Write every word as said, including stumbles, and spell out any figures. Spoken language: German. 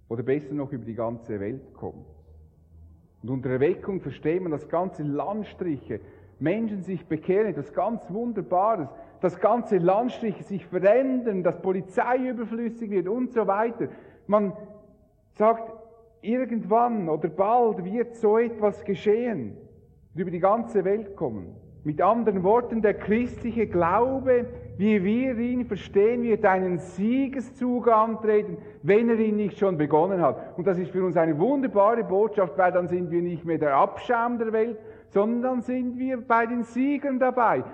oder besser noch über die ganze Welt kommt. Und unter Erweckung versteht man, dass ganze Landstriche, Menschen sich bekehren, etwas ganz Wunderbares, dass ganze Landstriche sich verändern, dass Polizei überflüssig wird und so weiter. Man sagt, irgendwann oder bald wird so etwas geschehen und über die ganze Welt kommen. Mit anderen Worten, der christliche Glaube, wie wir ihn verstehen, wird einen Siegeszug antreten, wenn er ihn nicht schon begonnen hat. Und das ist für uns eine wunderbare Botschaft, weil dann sind wir nicht mehr der Abschaum der Welt, sondern dann sind wir bei den Siegern dabei.